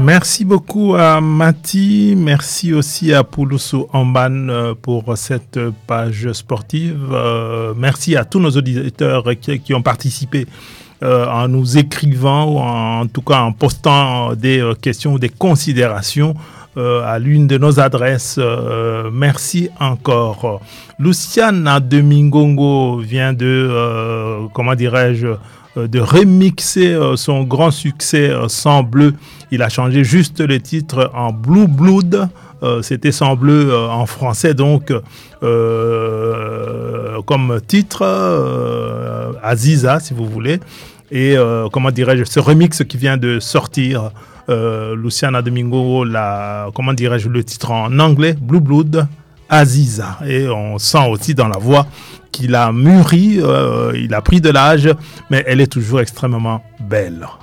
Merci beaucoup à Mati, merci aussi à Poulousou Amban pour cette page sportive. Merci à tous nos auditeurs qui ont participé en nous écrivant ou en tout cas en postant des questions ou des considérations à l'une de nos adresses. Merci encore. Luciana de Mingongo vient de, de remixer son grand succès Sang Bleu. Il a changé juste le titre en Blue Blood. C'était Sang Bleu en français, donc comme titre, Aziza si vous voulez. Et ce remix qui vient de sortir, Luciana Domingo, le titre en anglais, Blue Blood, Aziza. Et on sent aussi dans la voix qu'il a mûri, il a pris de l'âge, mais elle est toujours extrêmement belle.